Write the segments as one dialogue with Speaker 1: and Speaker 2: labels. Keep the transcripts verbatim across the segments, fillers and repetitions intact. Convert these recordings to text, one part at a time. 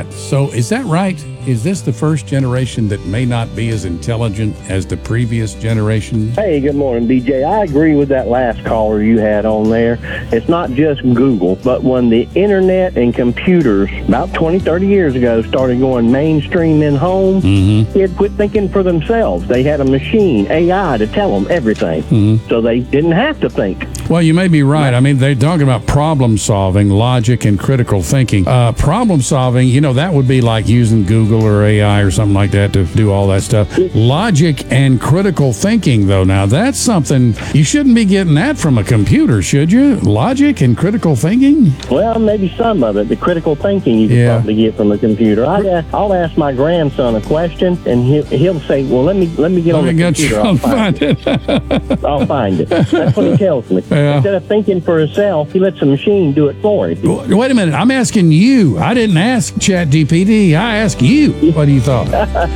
Speaker 1: that. So is that right? Is this the first generation that may not be as intelligent as the previous generation?
Speaker 2: Hey, good morning, B J. I agree with that last caller you had on there. It's not just Google, but when the internet and computers about twenty, thirty years ago started going mainstream in home, mm-hmm. kids quit thinking for themselves. They had a machine, A I, to tell them everything. Mm-hmm. So they didn't have to think.
Speaker 1: Well, you may be right. I mean, they're talking about problem solving, logic, and critical thinking. Uh, problem solving, you know, that would be like using Google or A I or something like that to do all that stuff. Logic and critical thinking, though, now that's something you shouldn't be getting that from a computer, should you? Logic and critical thinking?
Speaker 2: Well, maybe some of it. The critical thinking you can yeah. probably get from a computer. I'd ask, I'll ask my grandson a question, and he'll, he'll say, "Well, let me let me get let on me the computer. I'll find, find it. it. I'll find it." That's what he tells me. Yeah. Instead of thinking for himself, he lets the machine do it for him.
Speaker 1: Wait a minute. I'm asking you. I didn't ask ChatGPT. I asked you. What do you thought?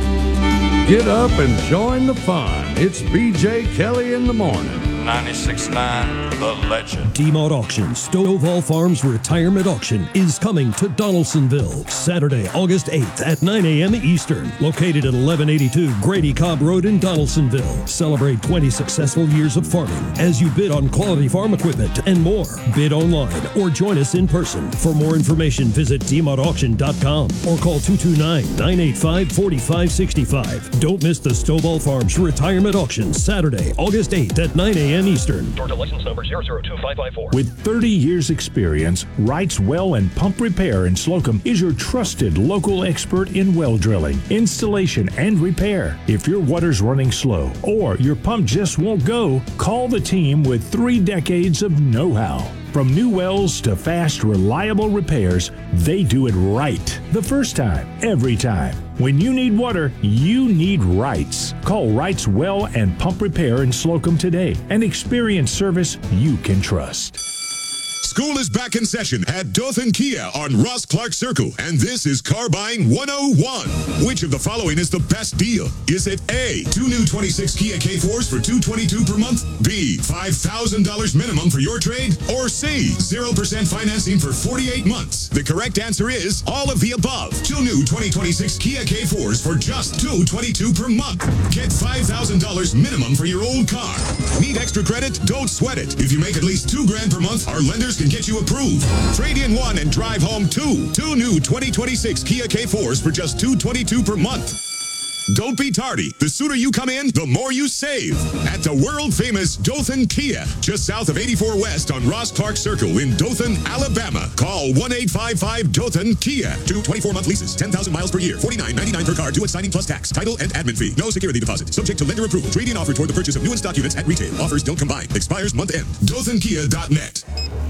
Speaker 3: Get up and join the fun. It's B J Kelly in the morning.
Speaker 4: ninety-six point nine The Legend.
Speaker 5: D-Mod Auction Stovall Farms Retirement Auction is coming to Donaldsonville Saturday, August eighth at nine a.m. Eastern. Located at eleven eighty-two Grady Cobb Road in Donaldsonville. Celebrate twenty successful years of farming as you bid on quality farm equipment and more. Bid online or join us in person. For more information, visit d mod auction dot com or call two two nine, nine eight five, four five six five. Don't miss the Stovall Farms Retirement Auction Saturday, August eighth at nine a.m. Eastern.
Speaker 6: Georgia license number zero zero two five five four.
Speaker 7: With thirty years experience, Wright's Well and Pump Repair in Slocum is your trusted local expert in well drilling, installation, and repair. If your water's running slow or your pump just won't go, call the team with three decades of know-how. From new wells to fast, reliable repairs, they do it right. The first time, every time. When you need water, you need Wright's. Call Wright's Well and Pump Repair in Slocum today and experience service you can trust.
Speaker 8: School is back in session at Dothan Kia on Ross Clark Circle, and this is Car Buying one oh one. Which of the following is the best deal? Is it A, two new twenty-six Kia K fours for two hundred twenty-two dollars per month, B, five thousand dollars minimum for your trade, or C, zero percent financing for forty-eight months? The correct answer is all of the above. Two new twenty twenty-six Kia K fours for just two hundred twenty-two dollars per month. Get five thousand dollars minimum for your old car. Need extra credit? Don't sweat it. If you make at least two grand per month, our lenders can get you approved. Trade in one and drive home two. Two new twenty twenty-six Kia K fours for just two hundred twenty-two dollars per month. Don't be tardy. The sooner you come in, the more you save. At the world-famous Dothan Kia, just south of eighty-four West on Ross Clark Circle in Dothan, Alabama. Call one eight five five Dothan Kia. Two twenty-four month leases, ten thousand miles per year, forty-nine ninety-nine per car, due at signing plus tax, title, and admin fee. No security deposit. Subject to lender approval. Trade-in offer toward the purchase of new and stock units at retail. Offers don't combine. Expires month end. Dothan Kia dot net.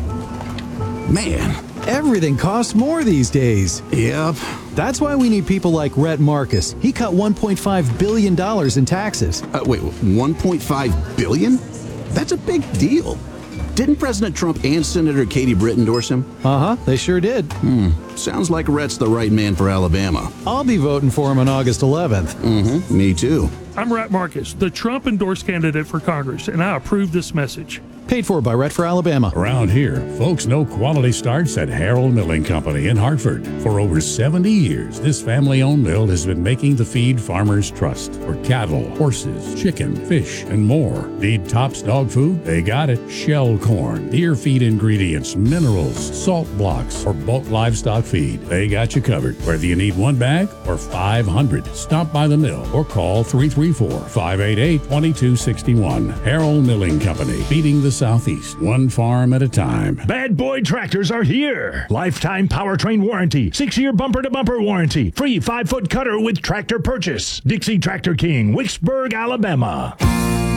Speaker 9: Man, everything costs more these days.
Speaker 10: Yep.
Speaker 9: That's why we need people like Rhett Marcus. He cut one point five billion dollars in taxes.
Speaker 10: Uh, wait, one point five billion dollars? That's a big deal. Didn't President Trump and Senator Katie Britt endorse him?
Speaker 9: Uh-huh, they sure did.
Speaker 10: Hmm, sounds like Rhett's the right man for Alabama.
Speaker 9: I'll be voting for him on August eleventh.
Speaker 10: Mm-hmm, me too.
Speaker 11: I'm Rhett Marcus, the Trump-endorsed candidate for Congress, and I approve this message.
Speaker 9: Paid for by Rhett for Alabama.
Speaker 1: Around here, folks know quality starts at Harold Milling Company in Hartford. For over seventy years, this family-owned mill has been making the feed farmers trust for cattle, horses, chicken, fish, and more. Need Tops dog food? They got it. Shell corn, deer feed ingredients, minerals, salt blocks, or bulk livestock feed. They got you covered. Whether you need one bag or five hundred, stop by the mill or call three three four, five eight eight, two two six one. Harold Milling Company, feeding the Southeast, one farm at a time.
Speaker 7: Bad Boy Tractors are here. Lifetime powertrain warranty, six-year bumper-to-bumper warranty, free five-foot cutter with tractor purchase. Dixie Tractor King, Wicksburg, Alabama.